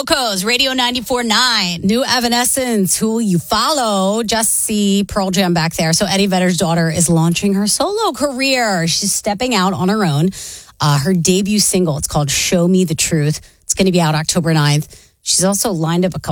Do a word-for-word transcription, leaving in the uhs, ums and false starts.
Locos, Radio ninety-four point nine. New Evanescence, who you follow. Just see Pearl Jam back there. So Eddie Vedder's daughter is launching her solo career. She's stepping out on her own. Uh, her debut single, it's called Show Me the Truth. It's going to be out October ninth. She's also lined up a couple